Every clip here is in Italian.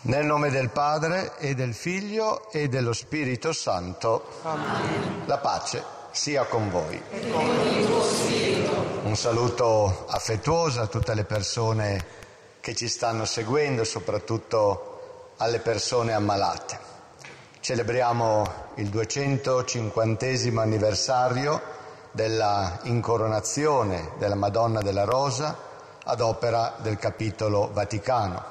Nel nome del Padre e del Figlio e dello Spirito Santo. Amen. La pace sia con voi. E con il tuo spirito. Un saluto affettuoso a tutte le persone che ci stanno seguendo, soprattutto alle persone ammalate. Celebriamo il 250° anniversario della incoronazione della Madonna della Rosa ad opera del Capitolo Vaticano.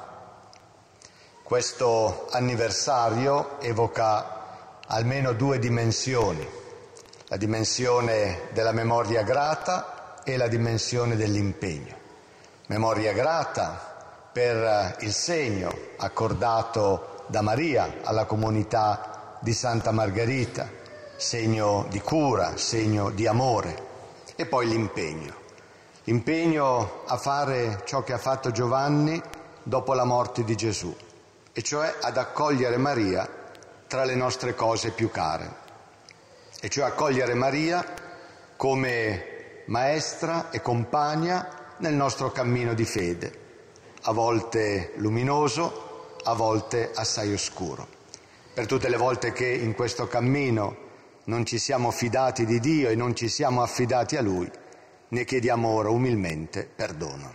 Questo anniversario evoca almeno due dimensioni, la dimensione della memoria grata e la dimensione dell'impegno. Memoria grata per il segno accordato da Maria alla comunità di Santa Margherita, segno di cura, segno di amore, e poi l'impegno a fare ciò che ha fatto Giovanni dopo la morte di Gesù, e cioè ad accogliere Maria tra le nostre cose più care, e cioè accogliere Maria come maestra e compagna nel nostro cammino di fede, a volte luminoso, a volte assai oscuro. Per tutte le volte che in questo cammino non ci siamo fidati di Dio e non ci siamo affidati a Lui, ne chiediamo ora umilmente perdono.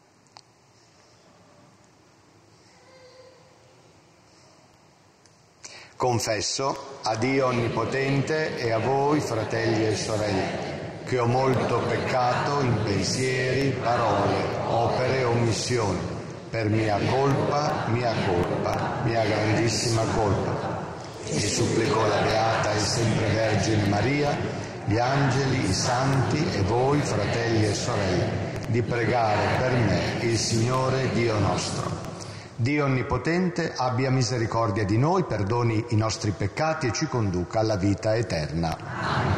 Confesso a Dio Onnipotente e a voi, fratelli e sorelle, che ho molto peccato in pensieri, parole, opere e omissioni, per mia colpa, mia grandissima colpa. E supplico la Beata e sempre Vergine Maria, gli angeli, i santi e voi, fratelli e sorelle, di pregare per me il Signore Dio nostro. Dio Onnipotente abbia misericordia di noi, perdoni i nostri peccati e ci conduca alla vita eterna.